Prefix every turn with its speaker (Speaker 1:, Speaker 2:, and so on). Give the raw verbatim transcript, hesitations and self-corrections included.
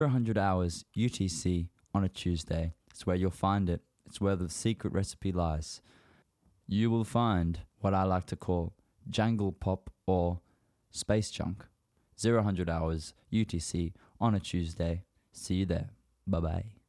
Speaker 1: hundred hours U T C on a Tuesday. It's where you'll find it. It's where the secret recipe lies. You will find what I like to call jangle pop or space junk. zero hundred hours U T C on a Tuesday. See you there. Bye bye.